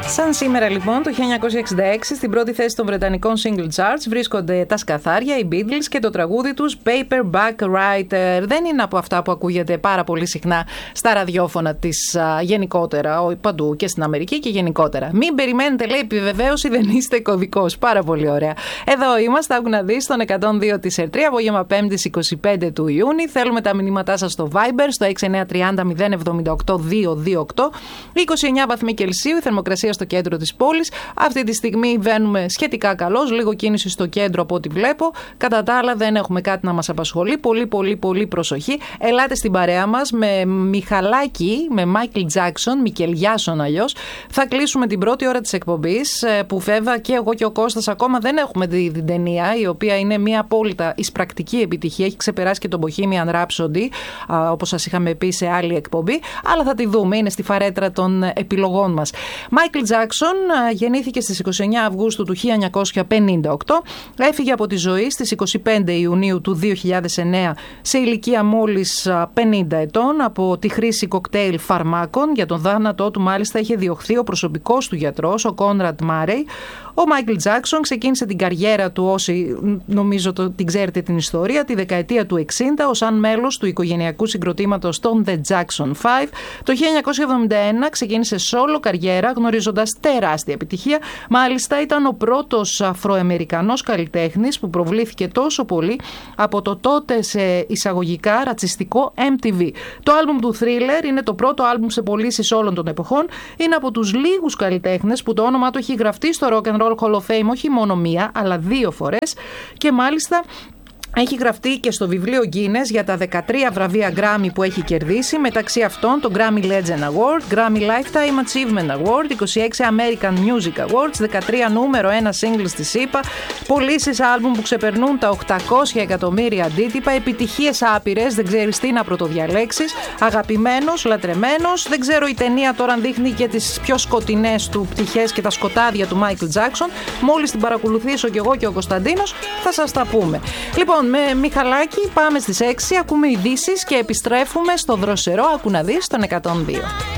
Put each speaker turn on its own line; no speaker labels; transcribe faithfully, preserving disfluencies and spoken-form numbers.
Σαν σήμερα λοιπόν το χίλια εννιακόσια εξήντα έξι στην πρώτη θέση των βρετανικών single charts βρίσκονται τα σκαθάρια, οι Beatles και το τραγούδι τους Paperback Writer. Δεν είναι από αυτά που ακούγεται πάρα πολύ συχνά στα ραδιόφωνα της α, γενικότερα, ο, παντού και στην Αμερική και γενικότερα. Μην περιμένετε, λέει, επιβεβαίωση, δεν είστε κωδικός. Πάρα πολύ ωραία. Εδώ είμαστε, άκου να δεις, στον εκατόν δύο της ΕΡΤ τρία, απόγευμα Πέμπτης είκοσι πέντε του Ιούνιου. Θέλουμε τα μηνύματά σας στο Viber, στο έξι εννιά τρία μηδέν μηδέν εβδομήντα οκτώ διακόσια είκοσι οκτώ. είκοσι εννιά βαθμοί Κελσίου, η θερμοκρασία στο κέντρο της πόλης. Αυτή τη στιγμή βαίνουμε σχετικά καλώς, λίγο κίνηση στο κέντρο από ό,τι βλέπω. Κατά τα άλλα δεν έχουμε κάτι να μας απασχολεί. Πολύ πολύ πολύ προσοχή. Ελάτε στην παρέα μας με Μιχαλάκη, με Μάικλ Τζάκσον, Μικελιάσον αλλιώς. Θα κλείσουμε την πρώτη ώρα της εκπομπής, που βέβαια και εγώ και ο Κώστας ακόμα δεν έχουμε δει την ταινία, η οποία είναι μια απόλυτα εισπρακτική επιτυχία. Έχει ξεπεράσει και τον Bohemian Rhapsody, όπως σας είχαμε πει σε άλλη εκπομπή. Αλλά θα τη δούμε, είναι στη φαρέτρα των επιλογών μας. Μάικλ Τζάκσον γεννήθηκε στις είκοσι εννιά Αυγούστου του χίλια εννιακόσια πενήντα οκτώ, έφυγε από τη ζωή στις είκοσι πέντε Ιουνίου του δύο χιλιάδες εννέα σε ηλικία μόλις πενήντα ετών από τη χρήση κοκτέιλ φαρμάκων. Για τον θάνατό του μάλιστα είχε διωχθεί ο προσωπικός του γιατρός, ο Κόνραντ Μάρεϊ. Ο Μάικλ Τζάκσον ξεκίνησε την καριέρα του, όσοι νομίζω το, την ξέρετε την ιστορία, τη δεκαετία του εξήντα ως αν μέλος του οικογενειακού συγκροτήματος των The Jackson Five. Το χίλια εννιακόσια εβδομήντα ένα ξεκίνησε solo καριέρα γνωρίζοντας τεράστια επιτυχία. Μάλιστα ήταν ο πρώτος Αφροαμερικανός καλλιτέχνης που προβλήθηκε τόσο πολύ από το τότε σε εισαγωγικά ρατσιστικό εμ τι βι. Το άλμπουμ του Thriller είναι το πρώτο άλμπουμ σε πωλήσεις όλων των εποχών. Είναι από τους λίγους καλλιτέχνες που το όνομά του έχει γραφτεί στο Rock and Roll Hall of Fame όχι μόνο μία, αλλά δύο φορές, και μάλιστα έχει γραφτεί και στο βιβλίο Guinness για τα δεκατρία βραβεία Grammy που έχει κερδίσει, μεταξύ αυτών το Grammy Legend Award, Grammy Lifetime Achievement Award, είκοσι έξι American Music Awards, δεκατρία νούμερο ένα singles της ΣΥΠΑ, πωλήσεις άλμπουμ που ξεπερνούν τα οκτακόσια εκατομμύρια αντίτυπα, επιτυχίες άπειρες, δεν ξέρεις τι να πρωτοδιαλέξεις, αγαπημένος, λατρεμένος. Δεν ξέρω η ταινία τώρα αν δείχνει και τις πιο σκοτεινές του πτυχές και τα σκοτάδια του Michael Jackson. Μόλις την παρακολουθήσω κι εγώ και ο Κωνσταντίνος θα σας τα πούμε. Λοιπόν, με Μιχαλάκη πάμε στις έξι, ακούμε ειδήσεις και επιστρέφουμε στο δροσερό Ακού να δεις στον εκατόν δύο.